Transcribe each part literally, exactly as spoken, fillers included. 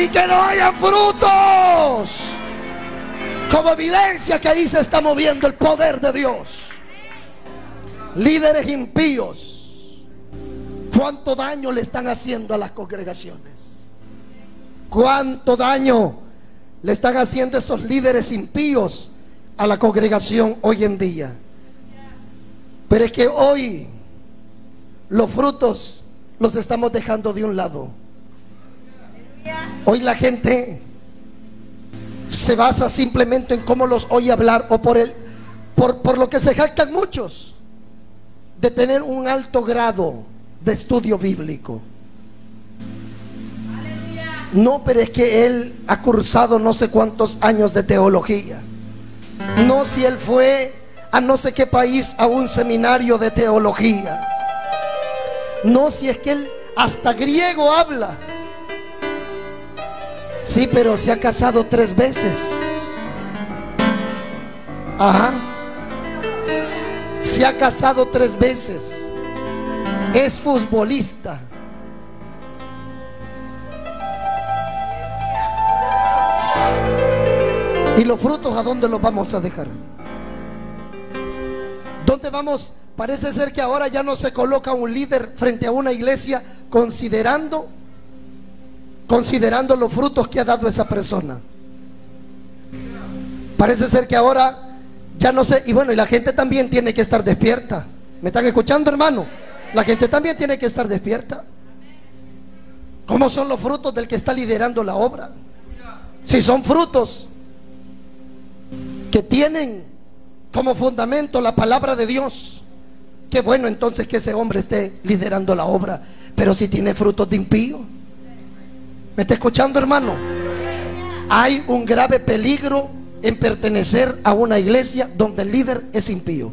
y que no hayan frutos, como evidencia que ahí se está moviendo el poder de Dios. Líderes impíos, ¿cuánto daño le están haciendo a las congregaciones? ¿Cuánto daño le están haciendo esos líderes impíos a la congregación hoy en día? Pero es que hoy los frutos los estamos dejando de un lado. Hoy la gente se basa simplemente en cómo los oye hablar, o por el, por, por lo que se jactan muchos de tener un alto grado de estudio bíblico. No, pero es que él ha cursado no sé cuántos años de teología. No, si él fue a no sé qué país a un seminario de teología. No, si es que él hasta griego habla. Sí, pero se ha casado tres veces. Ajá. Se ha casado tres veces. Es futbolista. ¿Y los frutos a dónde los vamos a dejar? ¿Dónde vamos? Parece ser que ahora ya no se coloca un líder frente a una iglesia considerando Considerando los frutos que ha dado esa persona. Parece ser que ahora ya no sé. Y bueno, y la gente también tiene que estar despierta. ¿Me están escuchando, hermano? La gente también tiene que estar despierta. ¿Cómo son los frutos del que está liderando la obra? Si son frutos que tienen como fundamento la palabra de Dios, qué bueno entonces que ese hombre esté liderando la obra. Pero si tiene frutos de impío, ¿me está escuchando, hermano? Hay un grave peligro en pertenecer a una iglesia donde el líder es impío.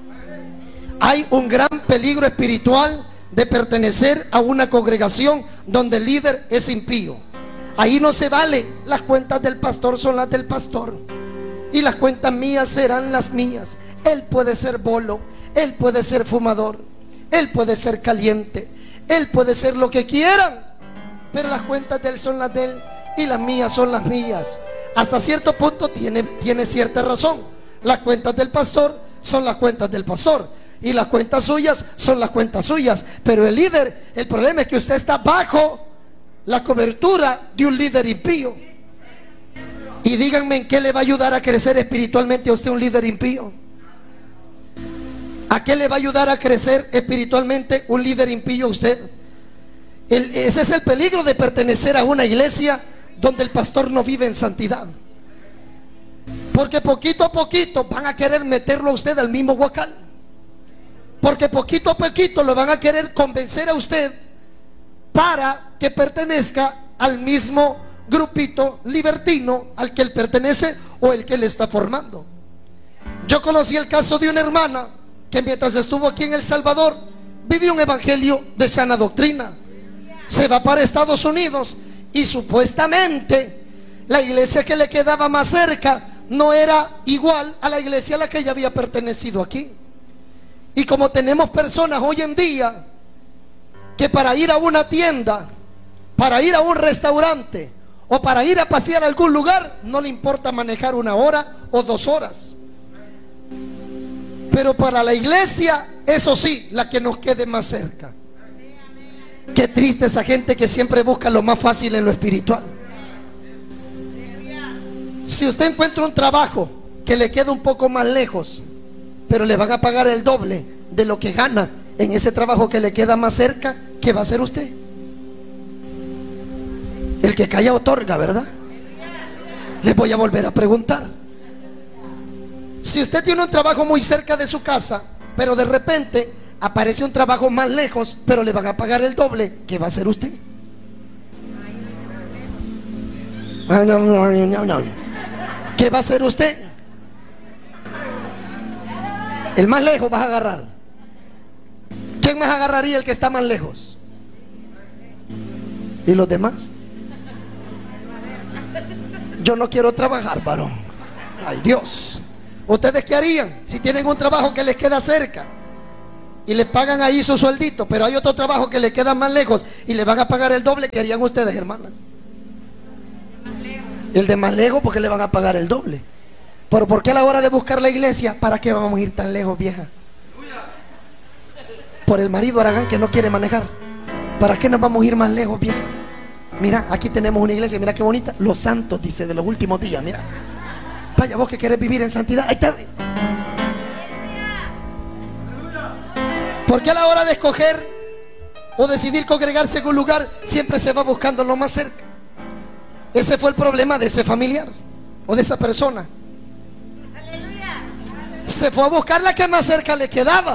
Hay un gran peligro espiritual de pertenecer a una congregación donde el líder es impío. Ahí no se vale. Las cuentas del pastor son las del pastor y las cuentas mías serán las mías. Él puede ser bolo, él puede ser fumador, él puede ser caliente, él puede ser lo que quieran, pero las cuentas de él son las de él y las mías son las mías. Hasta cierto punto tiene, tiene cierta razón. Las cuentas del pastor son las cuentas del pastor y las cuentas suyas son las cuentas suyas. Pero el líder, el problema es que usted está bajo la cobertura de un líder impío. Y díganme, ¿en qué le va a ayudar a crecer espiritualmente a usted un líder impío? ¿A qué le va a ayudar a crecer espiritualmente un líder impío a usted? El, ese es el peligro de pertenecer a una iglesia donde el pastor no vive en santidad. Porque poquito a poquito van a querer meterlo a usted al mismo huacal. Porque poquito a poquito lo van a querer convencer a usted para que pertenezca al mismo grupito libertino al que él pertenece o el que él está formando. Yo conocí el caso de una hermana que mientras estuvo aquí en El Salvador vivió un evangelio de sana doctrina. Se va para Estados Unidos y supuestamente la iglesia que le quedaba más cerca no era igual a la iglesia a la que ella había pertenecido aquí. Y como tenemos personas hoy en día que para ir a una tienda, para ir a un restaurante o para ir a pasear a algún lugar no le importa manejar una hora o dos horas, pero para la iglesia, eso sí, la que nos quede más cerca. Qué triste esa gente que siempre busca lo más fácil en lo espiritual. Si usted encuentra un trabajo que le queda un poco más lejos, pero le van a pagar el doble de lo que gana en ese trabajo que le queda más cerca, ¿qué va a hacer usted? El que calla otorga, ¿verdad? Les voy a volver a preguntar. Si usted tiene un trabajo muy cerca de su casa, pero de repente aparece un trabajo más lejos, pero le van a pagar el doble, ¿qué va a hacer usted? ¿Qué va a hacer usted? El más lejos vas a agarrar. ¿Quién más agarraría el que está más lejos? ¿Y los demás? Yo no quiero trabajar, varón. Ay, Dios. ¿Ustedes qué harían si tienen un trabajo que les queda cerca y les pagan ahí su sueldito, pero hay otro trabajo que les queda más lejos y les van a pagar el doble? ¿Qué harían ustedes, hermanas? El de más lejos porque le van a pagar el doble. Pero ¿por qué a la hora de buscar la iglesia? ¿Para qué vamos a ir tan lejos, vieja? Por el marido Aragán que no quiere manejar. ¿Para qué nos vamos a ir más lejos, vieja? Mira, aquí tenemos una iglesia, mira qué bonita. Los santos, dice, de los últimos días, mira. Vaya, vos que querés vivir en santidad, ahí está. ¿Por qué a la hora de escoger o decidir congregarse en un lugar siempre se va buscando lo más cerca? Ese fue el problema de ese familiar o de esa persona. Se fue a buscar la que más cerca le quedaba.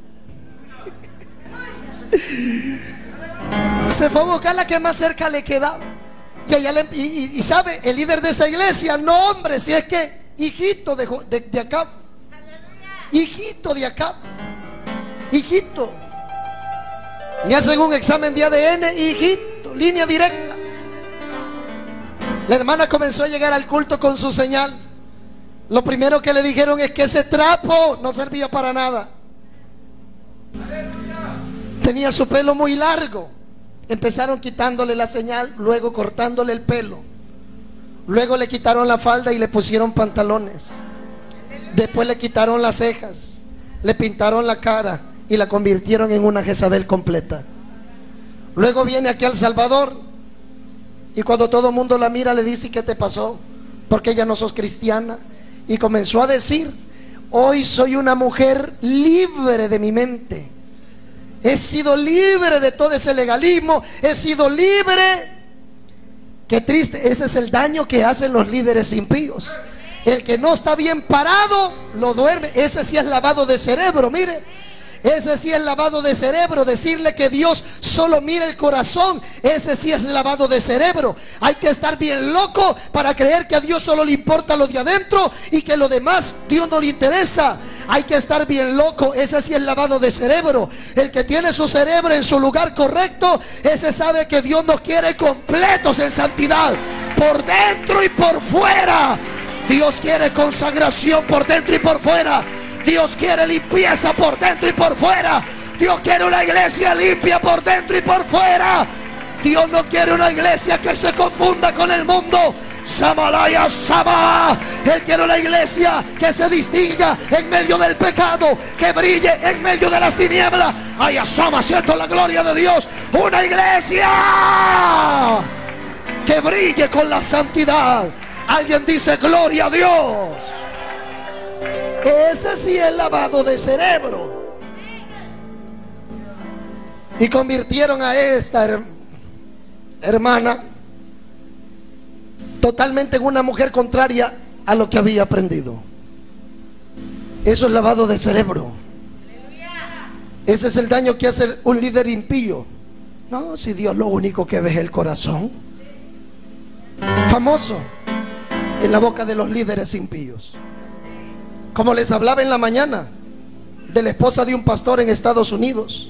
Se fue a buscar la que más cerca le quedaba. Y, allá le, y, y, y sabe, el líder de esa iglesia, no hombre, si es que hijito de, de, de acá, hijito de acá, hijito, me hacen un examen de A D N, hijito, línea directa. La hermana comenzó a llegar al culto con su señal. Lo primero que le dijeron es que ese trapo no servía para nada. Tenía su pelo muy largo. Empezaron quitándole la señal, luego cortándole el pelo. Luego le quitaron la falda y le pusieron pantalones. Después le quitaron las cejas, le pintaron la cara y la convirtieron en una Jezabel completa. Luego viene aquí al Salvador y cuando todo el mundo la mira le dice: ¿qué te pasó? Porque ya no sos cristiana. Y comenzó a decir: hoy soy una mujer libre de mi mente. He sido libre de todo ese legalismo. He sido libre. Qué triste, ese es el daño que hacen los líderes impíos. El que no está bien parado, lo duerme. Ese sí es lavado de cerebro, mire. Ese sí es lavado de cerebro. Decirle que Dios solo mira el corazón, ese sí es lavado de cerebro. Hay que estar bien loco para creer que a Dios solo le importa lo de adentro y que lo demás Dios no le interesa. Hay que estar bien loco. Ese sí es lavado de cerebro. El que tiene su cerebro en su lugar correcto, ese sabe que Dios nos quiere completos en santidad, por dentro y por fuera. Dios quiere consagración por dentro y por fuera. Dios quiere limpieza por dentro y por fuera. Dios quiere una iglesia limpia por dentro y por fuera. Dios no quiere una iglesia que se confunda con el mundo. Samalaya Sama. Él quiere una iglesia que se distinga en medio del pecado, que brille en medio de las tinieblas. Ay, Sama, siento la gloria de Dios. Una iglesia que brille con la santidad. Alguien dice: gloria a Dios. Ese sí es lavado de cerebro. Y convirtieron a esta her hermana totalmente en una mujer contraria a lo que había aprendido. Eso es lavado de cerebro. Ese es el daño que hace un líder impío. No, si Dios lo único que ve es el corazón. Famoso en la boca de los líderes impíos. Como les hablaba en la mañana de la esposa de un pastor en Estados Unidos,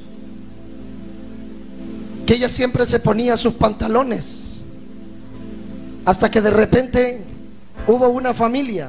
que ella siempre se ponía sus pantalones, hasta que de repente hubo una familia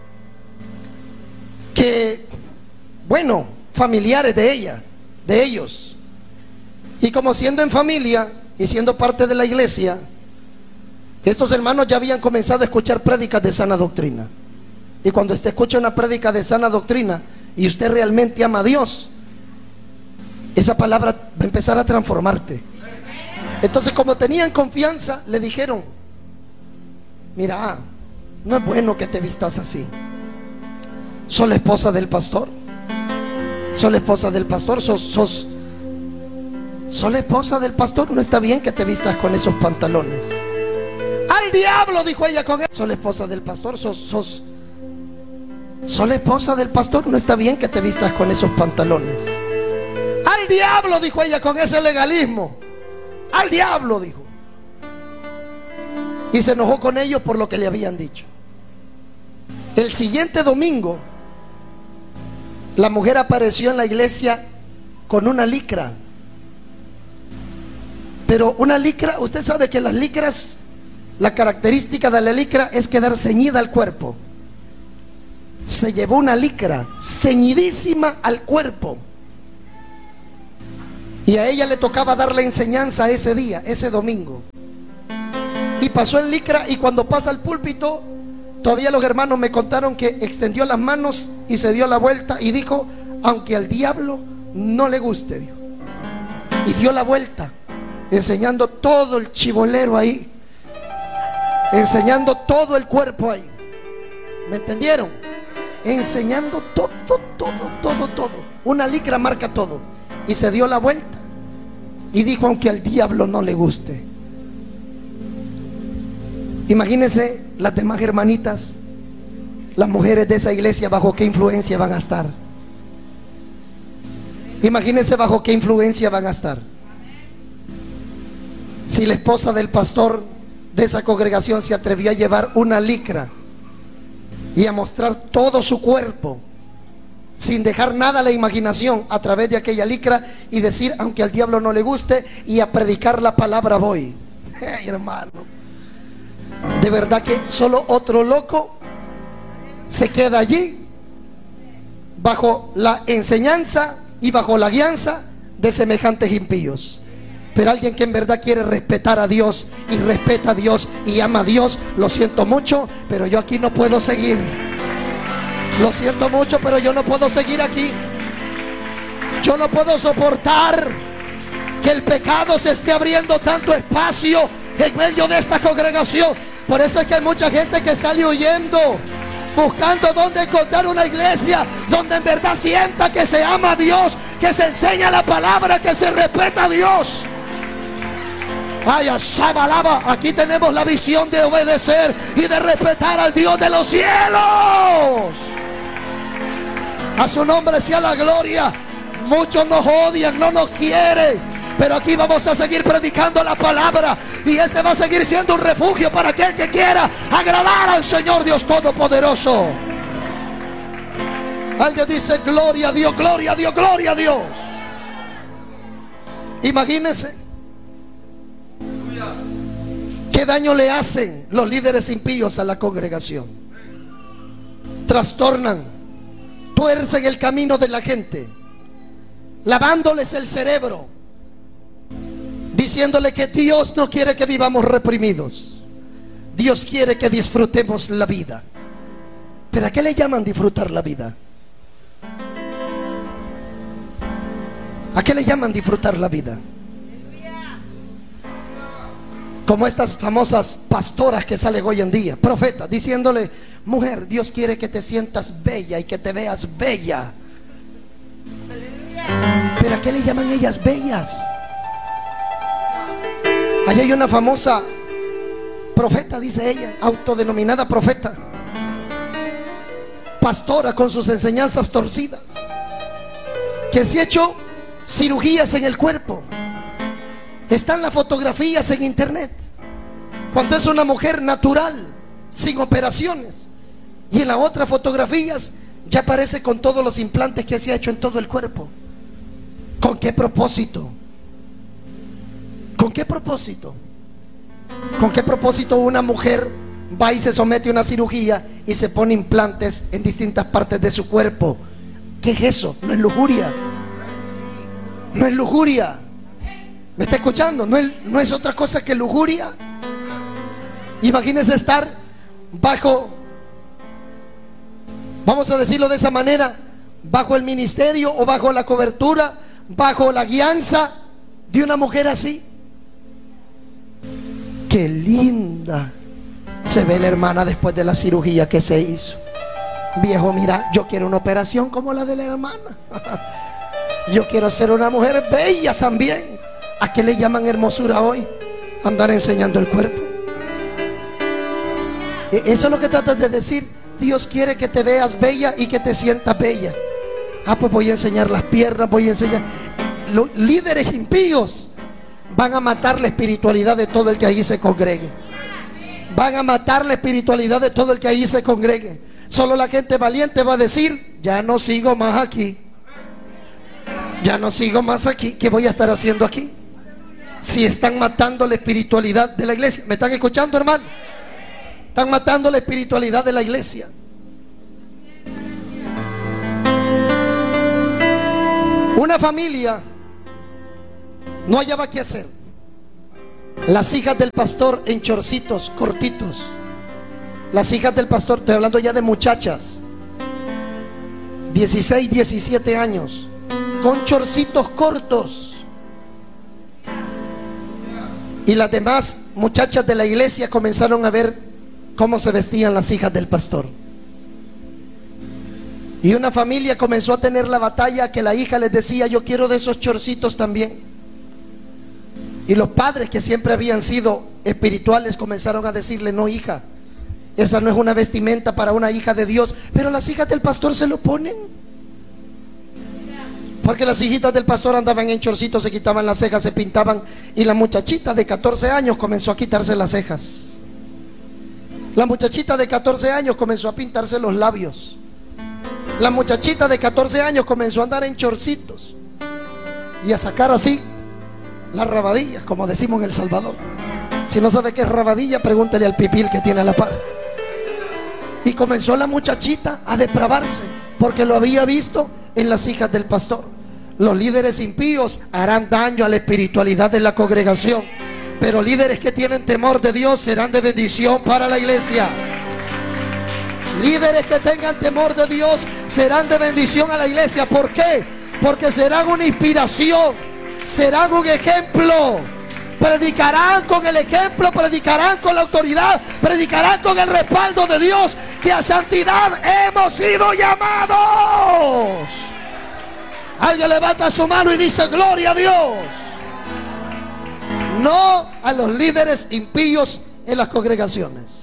que, bueno, familiares de ella, de ellos, y como siendo en familia y siendo parte de la iglesia, estos hermanos ya habían comenzado a escuchar prédicas de sana doctrina. Y cuando usted escucha una prédica de sana doctrina y usted realmente ama a Dios, esa palabra va a empezar a transformarte. Entonces, como tenían confianza, le dijeron: mira, no es bueno que te vistas así. Sos la esposa del pastor. Sos la esposa del pastor. Sos, sos, sos la esposa del pastor. No está bien que te vistas con esos pantalones. Al diablo, dijo ella con él. Sos la esposa del pastor. Sos, sos Soy la esposa del pastor. No está bien que te vistas con esos pantalones. Al diablo, dijo ella con ese legalismo. Al diablo, dijo. Y se enojó con ellos por lo que le habían dicho. El siguiente domingo, la mujer apareció en la iglesia con una licra. Pero una licra, usted sabe que las licras, la característica de la licra es quedar ceñida al cuerpo. Se llevó una licra ceñidísima al cuerpo. Y a ella le tocaba dar la enseñanza ese día, ese domingo. Y pasó en licra, y cuando pasa al púlpito, todavía los hermanos me contaron que extendió las manos y se dio la vuelta y dijo: aunque al diablo no le guste, dijo. Y dio la vuelta, enseñando todo el chibolero ahí, enseñando todo el cuerpo ahí. ¿Me entendieron? Enseñando todo, todo, todo, todo. Una licra marca todo. Y se dio la vuelta y dijo: aunque al diablo no le guste. Imagínense las demás hermanitas, las mujeres de esa iglesia, bajo qué influencia van a estar. Imagínense bajo qué influencia van a estar. Si la esposa del pastor de esa congregación se atrevió a llevar una licra y a mostrar todo su cuerpo, sin dejar nada a la imaginación, a través de aquella licra, y decir: aunque al diablo no le guste, y a predicar la palabra voy. Hey, hermano, de verdad que solo otro loco se queda allí, bajo la enseñanza y bajo la guianza de semejantes impíos. Pero alguien que en verdad quiere respetar a Dios, y respeta a Dios y ama a Dios, lo siento mucho, pero yo aquí no puedo seguir. Lo siento mucho, pero yo no puedo seguir aquí. Yo no puedo soportar que el pecado se esté abriendo tanto espacio en medio de esta congregación. Por eso es que hay mucha gente que sale huyendo, buscando dónde encontrar una iglesia donde en verdad sienta que se ama a Dios, que se enseña la palabra, que se respeta a Dios. Ay, Shabalaba, aquí tenemos la visión de obedecer y de respetar al Dios de los cielos. A su nombre sea la gloria. Muchos nos odian, no nos quieren, pero aquí vamos a seguir predicando la palabra, y este va a seguir siendo un refugio para aquel que quiera agradar al Señor Dios Todopoderoso. Alguien dice: gloria a Dios, gloria a Dios, gloria a Dios. Imagínense qué daño le hacen los líderes impíos a la congregación. Trastornan, tuercen el camino de la gente, lavándoles el cerebro, diciéndole que Dios no quiere que vivamos reprimidos. Dios quiere que disfrutemos la vida. ¿Pero a qué le llaman disfrutar la vida? ¿A qué le llaman disfrutar la vida? Como estas famosas pastoras que salen hoy en día, profetas, diciéndole: mujer, Dios quiere que te sientas bella y que te veas bella. ¿Pero a qué le llaman ellas bellas? Allá hay una famosa profeta, dice ella, autodenominada profeta, pastora con sus enseñanzas torcidas, que se ha hecho cirugías en el cuerpo. Están las fotografías en internet, cuando es una mujer natural, sin operaciones, y en las otras fotografías ya aparece con todos los implantes que se ha hecho en todo el cuerpo. ¿Con qué propósito? ¿Con qué propósito? ¿Con qué propósito una mujer va y se somete a una cirugía y se pone implantes en distintas partes de su cuerpo? ¿Qué es eso? No es lujuria. No es lujuria. ¿Me está escuchando? No es, no es otra cosa que lujuria. Imagínense estar bajo, vamos a decirlo de esa manera, bajo el ministerio o bajo la cobertura, bajo la guianza de una mujer así. Qué linda se ve la hermana después de la cirugía que se hizo. Viejo, mira, yo quiero una operación como la de la hermana. Yo quiero ser una mujer bella también. ¿A qué le llaman hermosura hoy? Andar enseñando el cuerpo. Eso es lo que tratas de decir. Dios quiere que te veas bella y que te sientas bella. Ah, pues voy a enseñar las piernas, voy a enseñar. Los líderes impíos van a matar la espiritualidad de todo el que ahí se congregue. Van a matar la espiritualidad de todo el que ahí se congregue. Solo la gente valiente va a decir: ya no sigo más aquí. Ya no sigo más aquí. ¿Qué voy a estar haciendo aquí? Si están matando la espiritualidad de la iglesia. ¿Me están escuchando, hermano? Están matando la espiritualidad de la iglesia. Una familia no hallaba qué hacer. Las hijas del pastor en chorcitos cortitos. Las hijas del pastor, estoy hablando ya de muchachas, dieciséis, diecisiete años, con chorcitos cortos. Y las demás muchachas de la iglesia comenzaron a ver cómo se vestían las hijas del pastor. Y una familia comenzó a tener la batalla que la hija les decía: yo quiero de esos chorcitos también. Y los padres, que siempre habían sido espirituales, comenzaron a decirle: no, hija, esa no es una vestimenta para una hija de Dios. Pero las hijas del pastor se lo ponen. Porque las hijitas del pastor andaban en chorcitos, se quitaban las cejas, se pintaban. Y la muchachita de catorce años comenzó a quitarse las cejas. La muchachita de catorce años comenzó a pintarse los labios. La muchachita de catorce años comenzó a andar en chorcitos y a sacar así las rabadillas, como decimos en El Salvador. Si no sabe qué es rabadilla, pregúntele al pipil que tiene a la par. Y comenzó la muchachita a depravarse, porque lo había visto en las hijas del pastor. Los líderes impíos harán daño a la espiritualidad de la congregación, pero líderes que tienen temor de Dios serán de bendición para la iglesia. Líderes que tengan temor de Dios serán de bendición a la iglesia. ¿Por qué? Porque serán una inspiración, serán un ejemplo. Predicarán con el ejemplo, predicarán con la autoridad, predicarán con el respaldo de Dios, que a santidad hemos sido llamados. Alguien levanta su mano y dice: gloria a Dios. No a los líderes impíos en las congregaciones.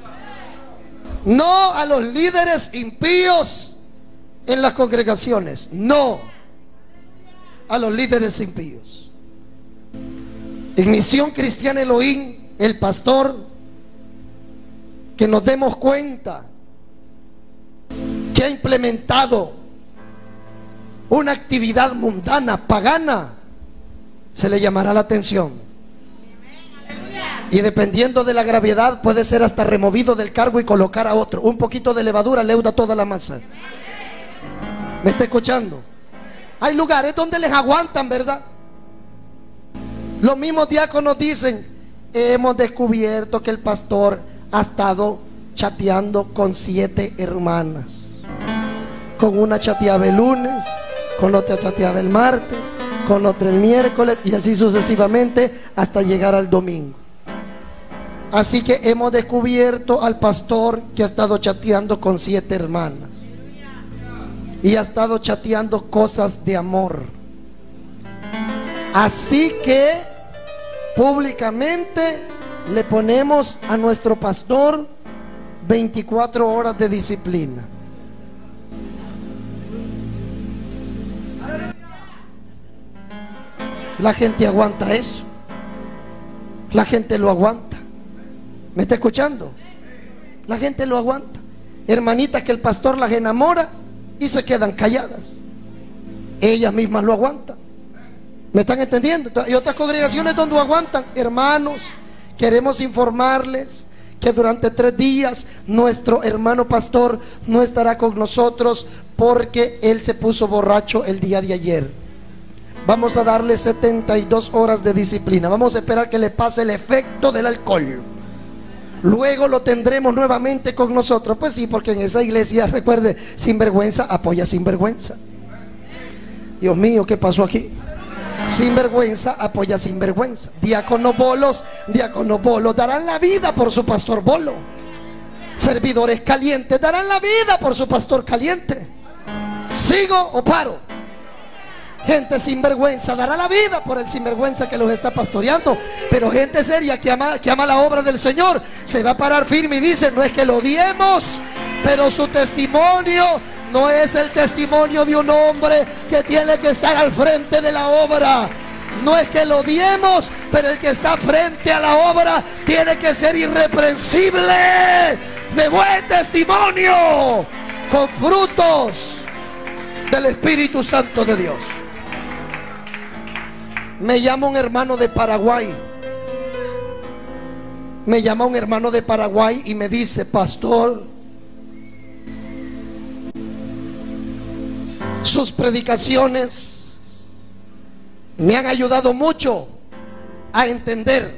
No a los líderes impíos en las congregaciones. No a los líderes impíos. En Misión Cristiana Elohim, el pastor, que nos demos cuenta que ha implementado una actividad mundana, pagana, se le llamará la atención. Y dependiendo de la gravedad puede ser hasta removido del cargo y colocar a otro. Un poquito de levadura leuda toda la masa. ¿Me está escuchando? Hay lugares donde les aguantan, ¿verdad? Los mismos diáconos dicen: hemos descubierto que el pastor ha estado chateando con siete hermanas. Con una chateaba el lunes, con otra chateaba el martes, con otra el miércoles, y así sucesivamente hasta llegar al domingo. Así que hemos descubierto al pastor que ha estado chateando con siete hermanas y ha estado chateando cosas de amor. Así que públicamente le ponemos a nuestro pastor veinticuatro horas de disciplina. La gente aguanta eso. La gente lo aguanta. ¿Me está escuchando? La gente lo aguanta. Hermanitas que el pastor las enamora y se quedan calladas. Ellas mismas lo aguantan. ¿Me están entendiendo? Hay otras congregaciones donde lo aguantan. Hermanos, queremos informarles que durante tres días nuestro hermano pastor no estará con nosotros porque él se puso borracho el día de ayer. Vamos a darle setenta y dos horas de disciplina. Vamos a esperar que le pase el efecto del alcohol. Luego lo tendremos nuevamente con nosotros. Pues sí, porque en esa iglesia, recuerde, sinvergüenza apoya sinvergüenza. Dios mío, ¿qué pasó aquí? Sinvergüenza apoya sinvergüenza. Diáconos bolos, diáconos bolos darán la vida por su pastor bolo. Servidores calientes darán la vida por su pastor caliente. ¿Sigo o paro? Gente sinvergüenza dará la vida por el sinvergüenza que los está pastoreando. Pero gente seria que ama, que ama la obra del Señor se va a parar firme y dice: no es que lo odiemos, pero su testimonio no es el testimonio de un hombre que tiene que estar al frente de la obra. No es que lo odiemos, pero el que está frente a la obra tiene que ser irreprensible, de buen testimonio, con frutos del Espíritu Santo de Dios. Me llama un hermano de Paraguay. Me llama un hermano de Paraguay y me dice: pastor, sus predicaciones me han ayudado mucho a entender